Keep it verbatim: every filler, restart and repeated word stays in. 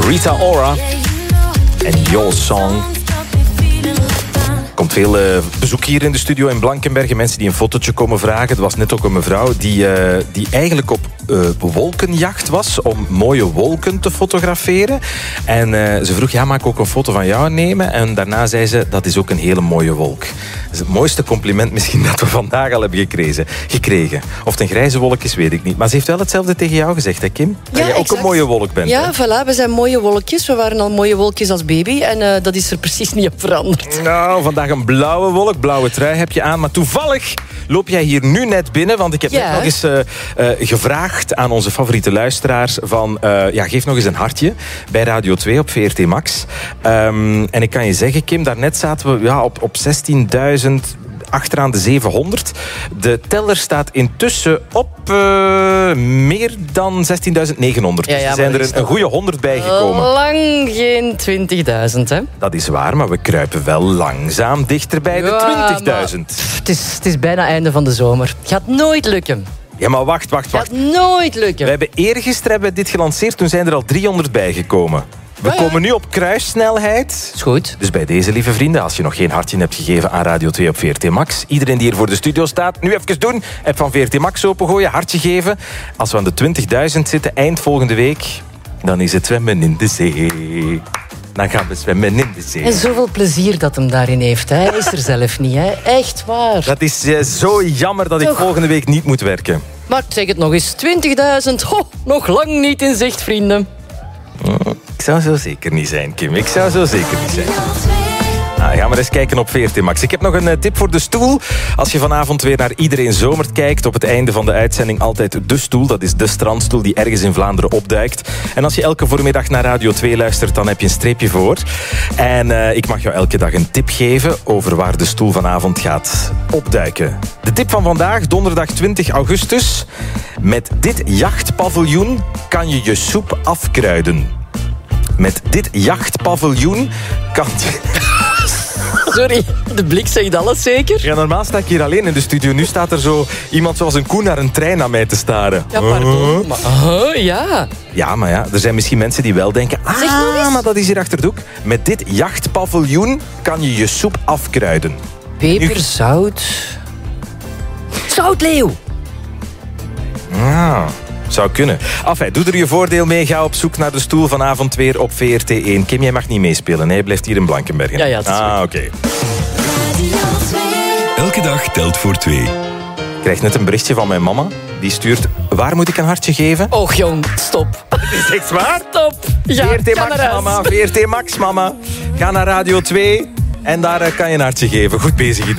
Rita Ora en Your Song. Er komt veel uh, bezoek hier in de studio in Blankenberge. Mensen die een fotootje komen vragen. Er was net ook een mevrouw die, uh, die eigenlijk op uh, wolkenjacht was om mooie wolken te fotograferen. En uh, ze vroeg, ja, mag ik ook een foto van jou nemen? En daarna zei ze, dat is ook een hele mooie wolk. Dat is het mooiste compliment misschien dat we vandaag al hebben gekregen. gekregen. Of het een grijze wolk is, weet ik niet. Maar ze heeft wel hetzelfde tegen jou gezegd, hè, Kim? Dat ja, jij ook exact. een mooie wolk bent. Ja, hè? voilà, we zijn mooie wolkjes. We waren al mooie wolkjes als baby. En uh, dat is er precies niet op veranderd. Nou, vandaag een blauwe wolk, blauwe trui heb je aan. Maar toevallig loop jij hier nu net binnen. Want ik heb ja. net nog eens uh, uh, gevraagd aan onze favoriete luisteraars van, uh, ja, geef nog eens een hartje bij Radio twee op V R T Max. Um, en ik kan je zeggen, Kim, daarnet zaten we ja, op, op zestienduizend... achteraan de zevenhonderd. De teller staat intussen op uh, meer dan zestienduizend negenhonderd. Ja, ja, dus er zijn er een, een goede honderd bijgekomen. Lang geen twintigduizend, hè? Dat is waar, maar we kruipen wel langzaam dichter bij de Ja, twintigduizend. Het is, het is bijna einde van de zomer. Het gaat nooit lukken. Ja, maar wacht, wacht, wacht. Het gaat nooit lukken. We hebben eergisteren hebben we dit gelanceerd, toen zijn er al driehonderd bijgekomen. We Ja, ja. komen nu op kruissnelheid. Is goed. Dus bij deze, lieve vrienden, als je nog geen hartje hebt gegeven aan Radio twee op V R T Max, iedereen die hier voor de studio staat, nu even doen. App van V R T Max opengooien, hartje geven. Als we aan de twintigduizend zitten, eind volgende week, dan is het zwemmen in de zee. Dan gaan we zwemmen in de zee. En zoveel plezier dat hem daarin heeft. Hè. Hij is er zelf niet, hè. Echt waar. Dat is uh, zo jammer dat ik Toch. volgende week niet moet werken. Maar ik zeg het nog eens, twintigduizend, ho, nog lang niet in zicht, vrienden. Ik zou zo zeker niet zijn, Kim. Ik zou zo zeker niet zijn. Nou, ga maar eens kijken op V R T Max. Ik heb nog een uh, tip voor de stoel. Als je vanavond weer naar Iedereen Zomert kijkt, op het einde van de uitzending altijd de stoel. Dat is de strandstoel die ergens in Vlaanderen opduikt. En als je elke voormiddag naar Radio twee luistert, dan heb je een streepje voor. En uh, ik mag jou elke dag een tip geven over waar de stoel vanavond gaat opduiken. De tip van vandaag, donderdag twintig augustus. Met dit jachtpaviljoen kan je je soep afkruiden. Met dit jachtpaviljoen kan je... Sorry, de blik zegt alles zeker? Ja, normaal sta ik hier alleen in de studio. Nu staat er zo iemand zoals een koe naar een trein aan mij te staren. Ja, pardon. Maar, uh, ja. Ja, maar ja, er zijn misschien mensen die wel denken... Zeg nog Ah, eens. maar dat is hier achter de hoek. Met dit jachtpaviljoen kan je je soep afkruiden. Peper, zout... Zoutleeuw! Ah, zou kunnen. Enfin, doe er je voordeel mee. Ga op zoek naar de stoel vanavond weer op V R T één. Kim, jij mag niet meespelen. Hè? Je blijft hier in Blankenbergen. Ja, ja, dat is Ah, goed. oké. Okay. Elke dag telt voor twee. Ik krijg net een berichtje van mijn mama. Die stuurt, waar moet ik een hartje geven? Och jong, stop. Is echt waar? Stop. Ja, V R T ga Max, naar huis. mama. V R T Max, mama. Ga naar Radio twee en daar uh, kan je een hartje geven. Goed bezig iedereen.